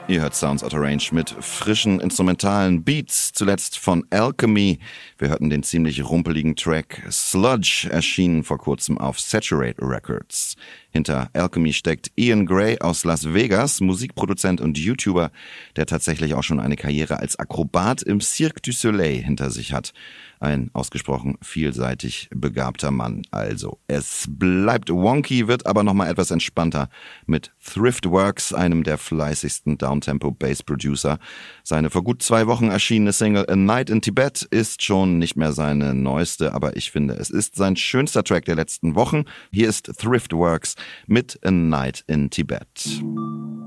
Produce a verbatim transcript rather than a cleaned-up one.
Ihr hört Sounds Out of Range mit frischen instrumentalen Beats, zuletzt von Alchemy. Wir hörten den ziemlich rumpeligen Track Sludge, erschienen vor kurzem auf Saturate Records. Hinter Alchemy steckt Ian Gray aus Las Vegas, Musikproduzent und YouTuber, der tatsächlich auch schon eine Karriere als Akrobat im Cirque du Soleil hinter sich hat. Ein ausgesprochen vielseitig begabter Mann also. Es bleibt wonky, wird aber nochmal etwas entspannter mit Thriftworks, einem der fleißigsten Downtempo-Bass-Producer. Seine vor gut zwei Wochen erschienene Single A Night in Tibet ist schon nicht mehr seine neueste, aber ich finde, es ist sein schönster Track der letzten Wochen. Hier ist Thriftworks mit A Night in Tibet.